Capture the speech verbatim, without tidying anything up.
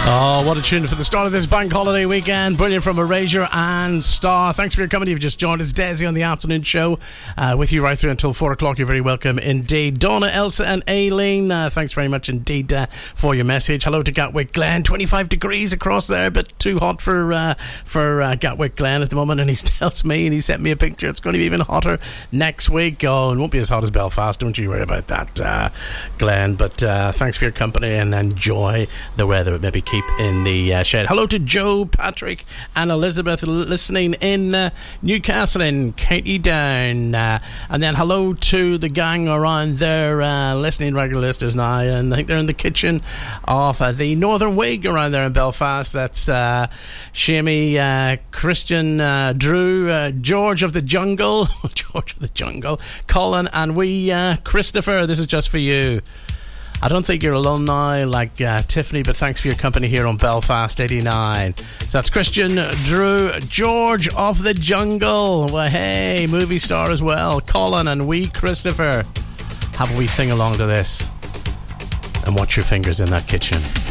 Oh, what a tune for the start of this bank holiday weekend. Brilliant from Erasure and Star. Thanks for your company. You've just joined us. Desi on the afternoon show uh, with you right through until four o'clock. You're very welcome indeed. Donna, Elsa and Aileen, uh, thanks very much indeed uh, for your message. Hello to Gatwick Glen. twenty-five degrees across there, but too hot for uh, for uh, Gatwick Glen at the moment. And he tells me, and he sent me a picture, it's going to be even hotter next week. Oh, it won't be as hot as Belfast. Don't you worry about that, uh, Glen. But uh, thanks for your company and enjoy the weather. But maybe keep in the uh, shed. Hello to Joe, Patrick and Elizabeth listening in uh, Newcastle in County Down, uh, and then hello to the gang around there uh, listening, regular listeners now, and I think they're in the kitchen of uh, the Northern Wig around there in Belfast. That's uh, Shamie, uh, Christian, uh, Drew, uh, George of the Jungle George of the Jungle, Colin and we uh, Christopher, this is just for you. I don't think you're alone now like uh, Tiffany, but thanks for your company here on Belfast eighty-nine. So that's Christian, Drew, George of the Jungle. Well, hey, movie star as well, Colin and wee Christopher. Have we sing along to this? And watch your fingers in that kitchen.